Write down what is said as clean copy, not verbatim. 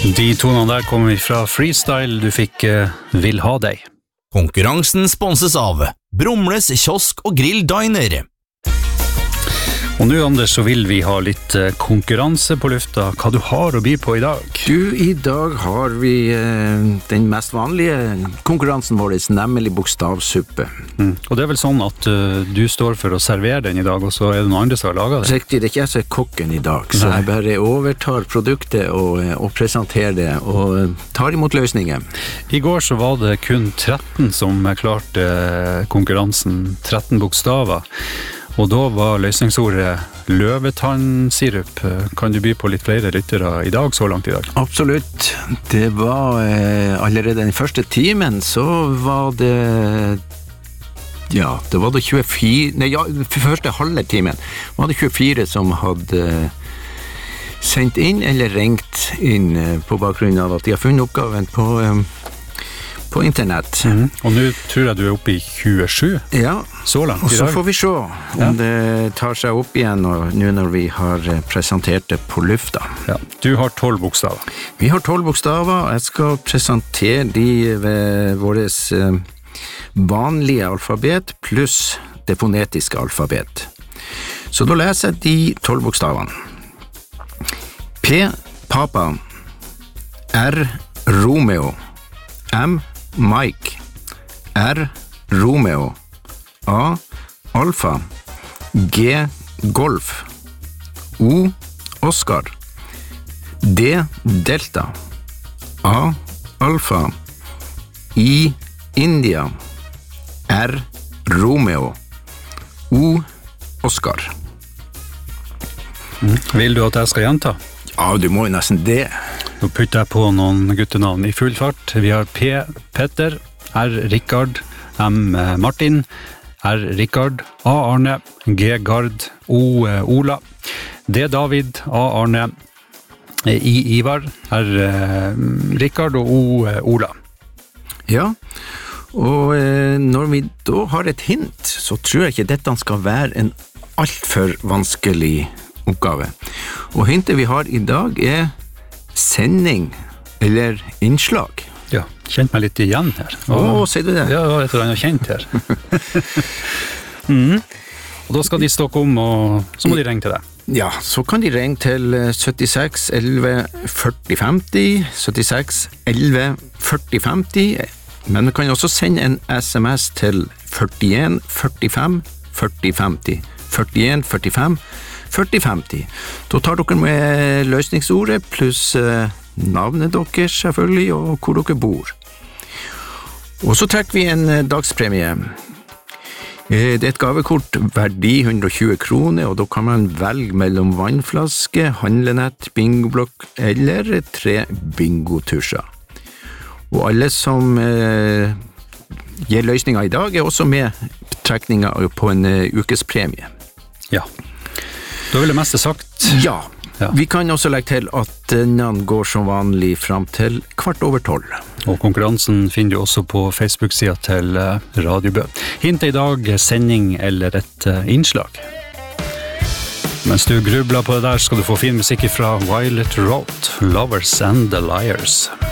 De tonene der kommer fra Freestyle, du fikk Vil ha deg. Konkurransen sponses av Brumles kiosk og grill diner. Og nå, Anders, så vil vi ha litt konkurranse på lufta. Hva du har å by på i dag? Du, i dag har vi den mest vanlige konkurransen vår, nemlig bokstavsuppe. Og det er vel sånn at du står for å servere den i dag, og så er det noen andre som har laget det? Riktig, det er ikke jeg som er kokken i dag, så jeg bare overtar produktet og presenterer det, og tar imot løsningen. I går så var det kun 13 som klarte konkurransen, 13 bokstaver. Og da var løsningsordet løvetannsirup. Kan du by på litt flere lyttere i dag, så langt i dag? Absolutt. Det var allerede den første timen, så var det... Ja, det var det 24... Nei, ja, første halve timen var det 24 som hadde sendt inn eller ringt inn på bakgrunn av at de har funnet oppgaven på internett. Og nå tror jeg du er oppe i 27? Ja, så langt i dag. Og så får vi se om det tar seg opp igjen nå når vi har presentert det på lufta. Ja. Du har 12 bokstaver. Vi har 12 bokstaver. Jeg skal presentere de ved våres vanlige alfabet pluss det fonetiske alfabet. Så da leser jeg de 12 bokstavene. P, Papa. R, Romeo. M, Mike. R, Romeo. A, Alfa. G, Golf. O, Oscar. D, Delta. A, Alfa. I, India. R, Romeo. O, Oscar. Vil du at jeg skal gjenta? Ja, du må jo nesten det. Nå putter jeg på noen guttenavn i full fart. Vi har P, Petter, R, Rikard, M, Martin, R, Rikard, A, Arne, G, Gard, O, Ola, D, David, A, Arne, I, Ivar, R, Rikard og O, Ola. Ja, og når vi da har et hint, så tror jeg ikke dette skal være en alt for vanskelig oppgave. Og hintet vi har i dag er sending eller innslag. Ja, kjent meg litt igjen her. Sier du det? Ja, det var et eller annet kjent her. Og da skal de stokke om, og så må de ringe til deg. Ja, så kan de ringe til 76 11 40 50, 76 11 40 50, men du kan også sende en SMS til 41 45 40 50, 41 45 40 50. Da tar dere med løsningsordet pluss navnet deres selvfølgelig, og hvor dere bor. Og så trekker vi en dagspremie. Det er et gavekort verdi 120 kroner, og da kan man velge mellom vannflaske, handlenett, bingoblokk eller 3 bingotusjer. Og alle som gir løsninger i dag er også med trekninger på en ukespremie. Ja. Da vil det meste sagt. Ja. Vi kan også legge til at den går som vanlig frem til 11:15. Og konkurransen finner du også på Facebook-siden til Radio Bø. Hint i dag, sending eller et innslag. Mens du grubler på det der, skal du få fin musikk fra Violet Roth, Lovers and the Liars.